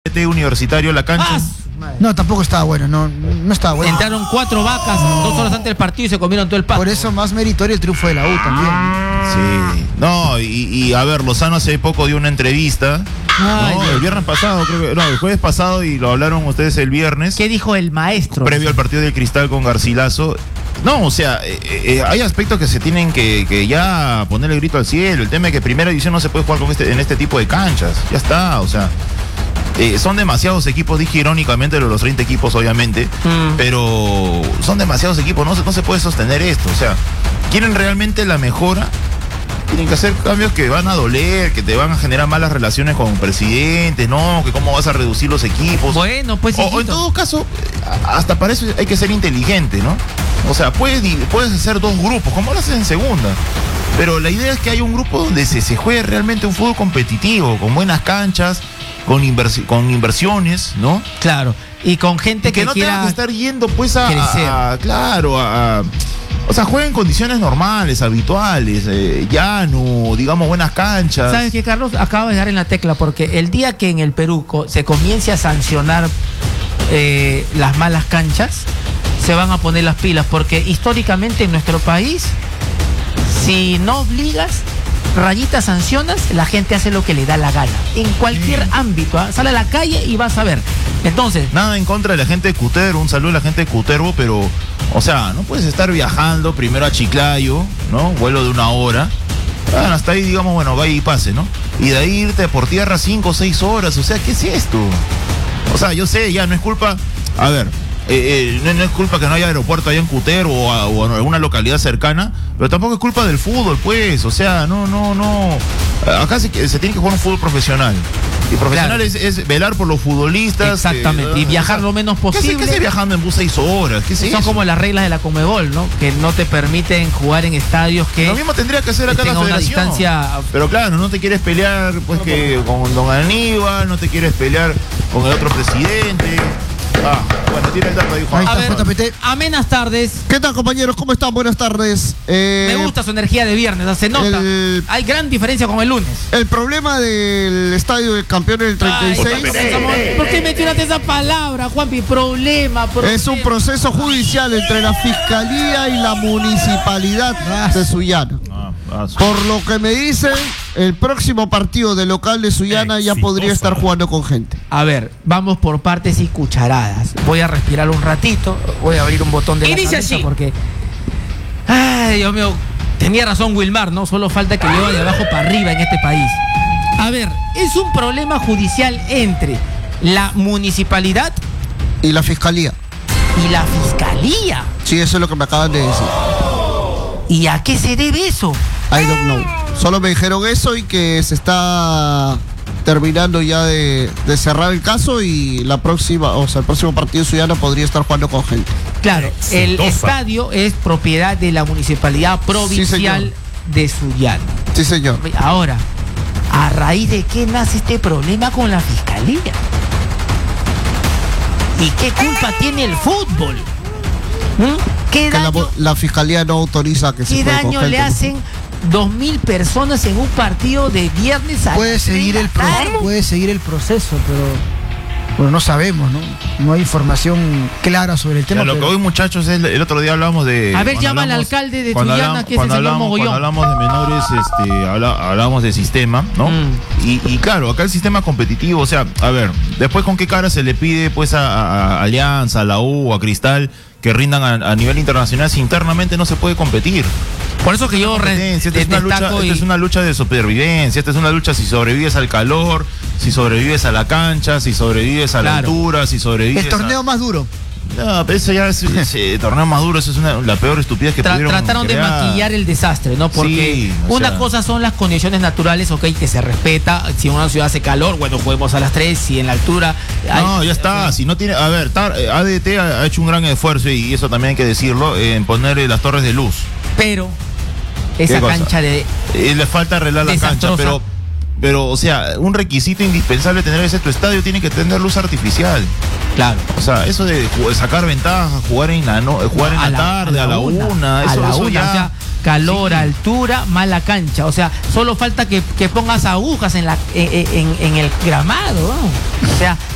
Universitario la cancha. No, tampoco estaba bueno, no estaba bueno. Entraron 4 vacas 2 horas antes del partido y se comieron todo el pasto. Por eso más meritorio el triunfo de la U también. Sí, no, y a ver, Lozano hace poco dio una entrevista. El viernes pasado, el jueves pasado, y lo hablaron ustedes el viernes. ¿Qué dijo el maestro? Previo al partido del Cristal con Garcilaso. No, o sea, hay aspectos que se tienen que ya poner el grito al cielo. El tema es que primera división no se puede jugar en este tipo de canchas. Ya está, o sea. Son demasiados equipos, dije irónicamente, los 30 equipos obviamente, pero son demasiados equipos, no se puede sostener esto. O sea, quieren realmente la mejora, tienen que hacer cambios que van a doler, que te van a generar malas relaciones con presidentes, ¿no? Que cómo vas a reducir los equipos. Bueno, pues o en todo caso, hasta para eso hay que ser inteligente, ¿no? O sea, puedes hacer 2 grupos, como lo haces en segunda. Pero la idea es que haya un grupo donde se juegue realmente un fútbol competitivo, con buenas canchas, con inversiones, ¿no? Claro, y con gente que no quiera tenga que estar yendo pues o sea, juega en condiciones normales, habituales, llano, digamos, buenas canchas. ¿Sabes qué, Carlos? Acabo de dar en la tecla, porque el día que en el Perú se comience a sancionar las malas canchas, se van a poner las pilas, porque históricamente en nuestro país, si no obligas, rayitas sancionas, la gente hace lo que le da la gana. En cualquier ámbito, sale a la calle y vas a ver. Entonces, nada en contra de la gente de Cutervo, un saludo a la gente de Cutervo, pero, o sea, no puedes estar viajando primero a Chiclayo, ¿no? Vuelo de 1 hora. Hasta ahí, digamos, bueno, vaya y pase, ¿no? Y de ahí irte por tierra 5 o 6 horas. O sea, ¿qué es esto? O sea, yo sé, ya no es culpa. A ver. No es culpa que no haya aeropuerto allá en Cutervo o en alguna localidad cercana, pero tampoco es culpa del fútbol, pues. O sea, no. Acá se tiene que jugar un fútbol profesional. Y profesional es velar por los futbolistas. Exactamente, y viajar lo menos posible. ¿Qué hace viajando en bus 6 horas? ¿Qué es Son eso? como las reglas de la Conmebol, ¿no? Que no te permiten jugar en estadios que... Lo mismo tendría que hacer acá la una federación. distancia... Pero claro, no te quieres pelear pues que con don Aníbal, no te quieres pelear con el otro presidente. Bueno, tiene el dato ahí, Juan. A ver, amenas tardes. ¿Qué tal, compañeros? ¿Cómo están? Buenas tardes. Me gusta su energía de viernes, se nota. Hay gran diferencia con el lunes. El problema del estadio del campeón del 36... ¿Por qué mencionaste esa palabra, Juanpi? Problema. Es un proceso judicial entre la Fiscalía y la Municipalidad de Sullana. Por lo que me dicen, el próximo partido del local de Sullana ya podría estar jugando con gente. A ver, vamos por partes y cucharadas. Voy a respirar un ratito, voy a abrir un botón de la cabeza porque... Ay, Dios mío, tenía razón Wilmar, ¿no? Solo falta que lleve de abajo para arriba en este país. A ver, es un problema judicial entre la municipalidad y la Fiscalía. ¿Y la Fiscalía? Sí, eso es lo que me acaban de decir. ¿Y a qué se debe eso? I don't know. Solo me dijeron eso y que se está terminando ya de cerrar el caso y el próximo partido Sullana podría estar jugando con gente. Claro, el estadio es propiedad de la Municipalidad Provincial de Sullana. Sí, señor. Ahora, ¿a raíz de qué nace este problema con la Fiscalía? ¿Y qué culpa tiene el fútbol? ¿Qué daño, la Fiscalía no autoriza que se ¿qué daño le hacen 2.000 personas en un partido de viernes a puede seguir el proceso, pero bueno, no sabemos, ¿no? No hay información clara sobre el tema. Lo que hoy, muchachos, es el otro día hablábamos de... A ver, llama al alcalde de Sullana, que es el señor Mogollón. Cuando hablamos de menores, hablábamos de sistema, ¿no? Y claro, acá el sistema competitivo, o sea, a ver, después con qué cara se le pide pues a Alianza, a la U, a Cristal, que rindan a nivel internacional si internamente no se puede competir. Por eso que yo esta es una lucha de supervivencia, esta es una lucha si sobrevives al calor, si sobrevives a la cancha, si sobrevives a la altura, si sobrevives el torneo más duro. No, pero eso ya es torneo más duro, eso es la peor estupidez que pudieron trataron crear. De maquillar el desastre, ¿no? Porque una cosa son las condiciones naturales, ok, que se respeta. Si en una ciudad hace calor, bueno, juguemos a las 3, si en la altura... No, ya está, si no tiene... A ver, ADT ha hecho un gran esfuerzo, y eso también hay que decirlo, en poner las torres de luz. Pero esa cancha de... le falta arreglar la cancha, pero, o sea, un requisito indispensable tener ese tu estadio tiene que tener luz artificial. Claro. O sea, eso de sacar ventaja, jugar en la tarde, a la una, eso ya... O sea, calor, altura, mala cancha. O sea, solo falta que pongas agujas en el gramado, ¿no? O sea,